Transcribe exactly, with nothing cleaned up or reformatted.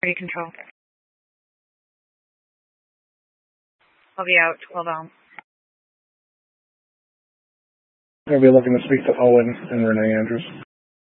Ready control. I'll be out twelve out. I'm going to be looking to speak to Owen and Renee Andrews.